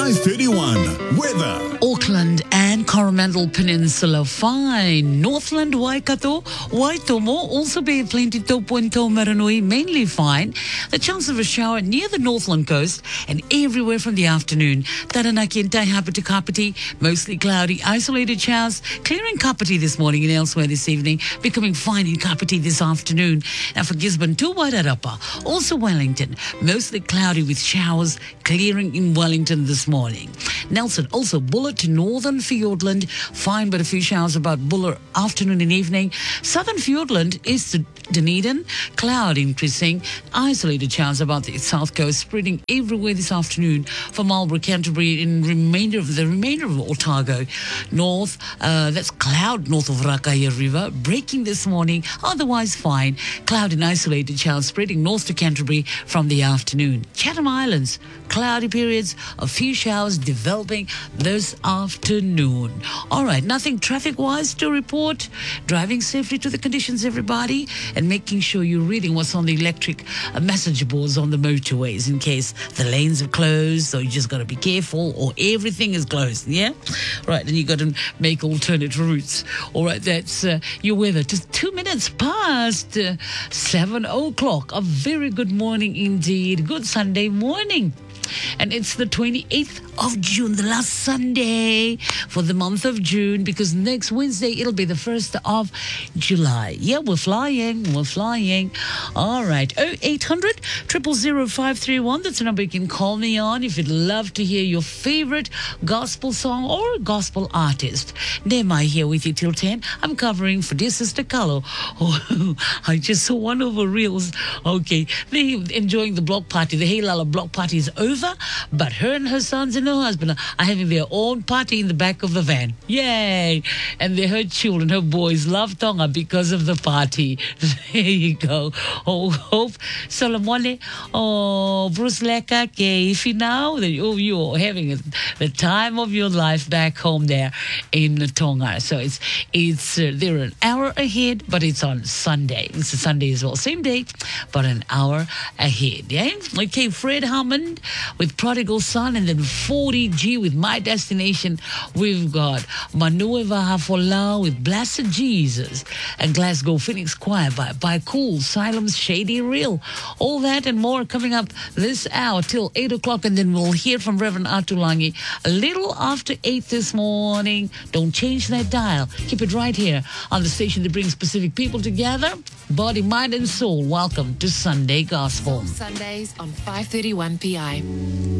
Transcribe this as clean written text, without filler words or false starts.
5:31. Weather. Auckland and Coromandel Peninsula fine. Northland, Waikato, Waitomo also be plenty Taupo and Taumaranui mainly fine. The chance of a shower near the Northland coast and everywhere from the afternoon. Taranaki and Taihapiti Kapiti mostly cloudy, isolated showers clearing Kapiti this morning and elsewhere this evening, becoming fine in Kapiti this afternoon. Now for Gisborne to Wairarapa, also Wellington, mostly cloudy with showers clearing in Wellington this morning. Nelson, also Buller to Northern Fiordland, fine but a few showers about Buller afternoon and evening. Southern Fiordland is to Dunedin, cloud increasing, isolated showers about the south coast, spreading everywhere this afternoon for Marlborough, Canterbury, and the remainder of Otago. North, that's cloud north of Rakaia River, breaking this morning, otherwise fine. Cloud and isolated showers spreading north to Canterbury from the afternoon. Chatham Islands, cloudy periods, a few showers developing this afternoon. All right, nothing traffic-wise to report. Driving safely to the conditions, everybody, and making sure you're reading what's on the electric message boards on the motorways in case the lanes are closed, so you just got to be careful, or everything is closed, yeah? Right, and you got to make alternate routes. All right, that's your weather. Just 2 minutes past 7 o'clock. A very good morning indeed. Good Sunday morning. And it's the 28th of June, the last Sunday for the month of June, because next Wednesday it'll be the 1st of July. Yeah, we're flying. All right, 0800 000 531. That's the number you can call me on if you'd love to hear your favorite gospel song or gospel artist. Nemai here with you till 10. I'm covering for dear Sister Carlo. Oh, I just saw one of her reels. Okay, they enjoying the block party. The Hey Lala block party is over, but her and her sons and her husband are having their own party in the back of the van. Yay! And her children, her boys, love Tonga because of the party. There you go. Oh, hope Solomone. Oh, Bruce Leka, Keifi now. Oh, you're having the time of your life back home there in Tonga. So it's they're an hour ahead, but it's on Sunday. It's a Sunday as well. Same date, but an hour ahead. Yeah? Okay, Fred Hammond with Prodigal Son, and then 40G with My Destination. We've got Manue Vahafolau with Blessed Jesus, and Glasgow Phoenix Choir by Cool, Silem's Shady Real. All that and more coming up this hour till 8 o'clock, and then we'll hear from Reverend Atulangi a little after 8 this morning. Don't change that dial. Keep it right here on the station that brings Pacific people together, body, mind, and soul. Welcome to Sunday Gospel. Sundays on 5:31 p.m.